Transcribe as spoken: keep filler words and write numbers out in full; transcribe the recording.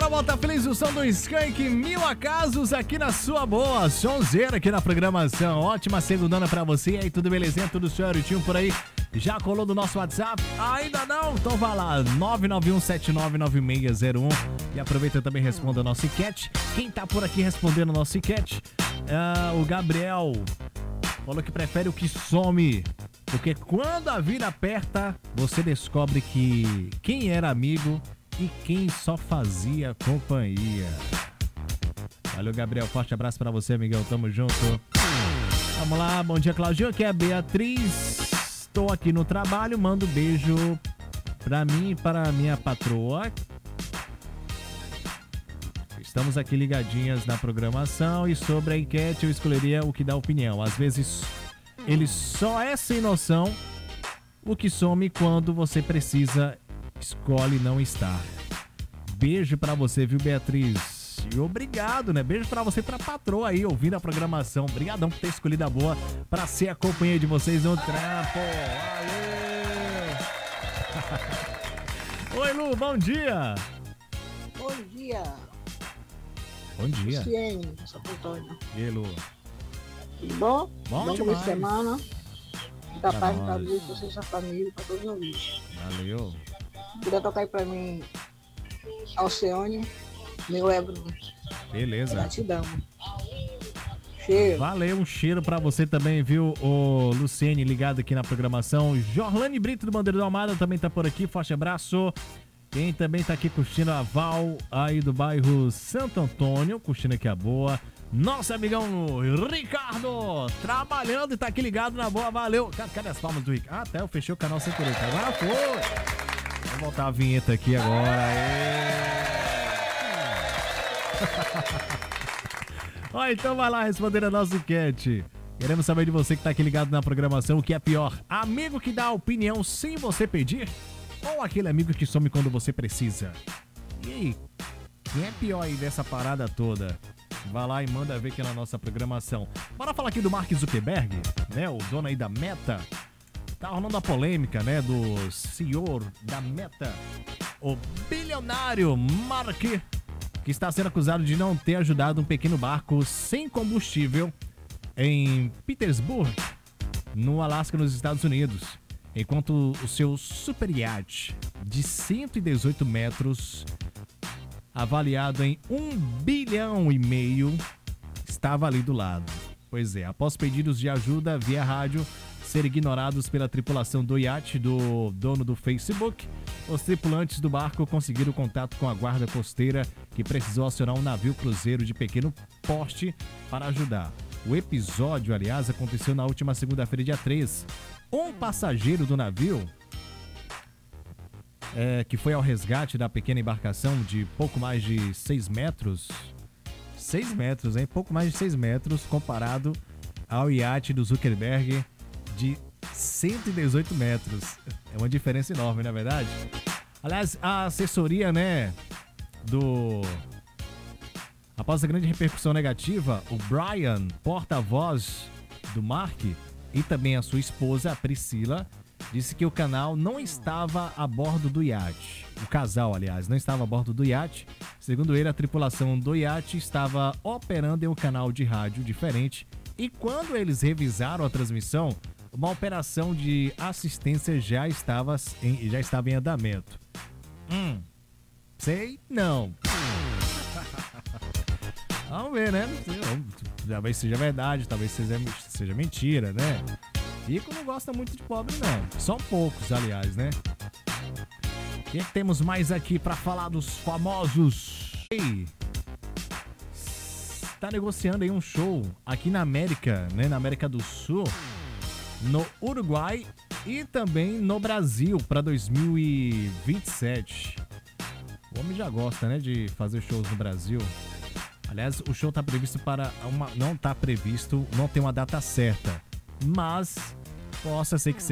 volta feliz o som do Skank, Mil Acasos aqui na sua boa, sonzeira aqui na programação. Ótima segundona pra você, e aí tudo belezinha, tudo senhoritinho por aí? Já colou do nosso WhatsApp? Ainda não? Então vai lá, nove nove um sete nove nove seis zero um, e aproveita também e responda o nosso enquete. Quem tá por aqui respondendo o nosso enquete? Ah, o Gabriel falou que prefere o que some, porque quando a vida aperta, você descobre que quem era amigo e quem só fazia companhia. Valeu, Gabriel. Forte abraço pra você, amigão. Tamo junto. Vamos lá. Bom dia, Claudinho. Aqui é a Beatriz. Estou aqui no trabalho. Mando beijo pra mim e para a minha patroa. Estamos aqui ligadinhas na programação, e sobre a enquete eu escolheria o que dá opinião. Às vezes ele só é sem noção. O que some quando você precisa, escolhe não estar. Beijo pra você, viu, Beatriz? E obrigado, né? Beijo pra você e pra patroa aí, ouvindo a programação. Obrigadão por ter escolhido a boa pra ser a companhia de vocês no trampo. Valeu! Oi, Lu, bom dia! Bom dia! Bom dia! Luciene, Santo Antônio. E aí, Lu? Tudo bom? Bom, bom demais. de semana. Da Pra paz nós. da vida, pra você e sua família, pra todos os ouvintes. Valeu! Queria tocar aí pra mim Alcione, meu Ebro. Beleza! Gratidão. Cheiro. Valeu, um cheiro pra você também, viu, o Luciene, ligado aqui na programação. Jorlane Brito do Bandeira do Almada também tá por aqui, forte abraço. Quem também tá aqui curtindo a Val, aí do bairro Santo Antônio, curtindo aqui a boa. Nosso amigão Ricardo, trabalhando e tá aqui ligado na boa, valeu. Cadê as palmas do Ricardo? Ah, até eu fechei o canal sem querer, agora foi. Vamos voltar a vinheta aqui agora. Ó, então vai lá responder a nossa enquete. Queremos saber de você que tá aqui ligado na programação, o que é pior: amigo que dá opinião sem você pedir, ou aquele amigo que some quando você precisa? E aí, quem é pior aí dessa parada toda? Vai lá e manda ver aqui na nossa programação. Bora falar aqui do Mark Zuckerberg, né? O dono aí da Meta. Tá rolando a polêmica, né? Do senhor da Meta, o bilionário Mark, que está sendo acusado de não ter ajudado um pequeno barco sem combustível em Petersburg, no Alasca, nos Estados Unidos, enquanto o seu super iate de cento e dezoito metros, avaliado em um bilhão e meio, estava ali do lado. Pois é, após pedidos de ajuda via rádio ser ignorados pela tripulação do iate do dono do Facebook, os tripulantes do barco conseguiram contato com a guarda costeira, que precisou acionar um navio cruzeiro de pequeno porte para ajudar. O episódio, aliás, aconteceu na última segunda-feira, dia três. Um passageiro do navio, é, que foi ao resgate da pequena embarcação de pouco mais de seis metros, seis metros, hein? Pouco mais de seis metros, comparado ao iate do Zuckerberg de cento e dezoito metros. É uma diferença enorme, não é verdade? Aliás, a assessoria, né, do... Após a grande repercussão negativa, o Brian, porta-voz do Mark, e também a sua esposa, a Priscila, disse que o canal não estava a bordo do iate. O casal, aliás, não estava a bordo do iate. Segundo ele, a tripulação do iate estava operando em um canal de rádio diferente, e quando eles revisaram a transmissão, uma operação de assistência já estava em, já estava em andamento. Hum, sei não. Vamos ver, né? Talvez seja verdade, talvez seja, seja mentira, né? Rico não gosta muito de pobre, não. São poucos, aliás, né? O que é que temos mais aqui pra falar dos famosos? Ei, está negociando aí um show aqui na América, né? Na América do Sul, no Uruguai e também no Brasil para dois mil e vinte e sete. O homem já gosta, né, de fazer shows no Brasil. Aliás, o show tá previsto para uma... Não tá previsto, não tem uma data certa, mas possa ser que seja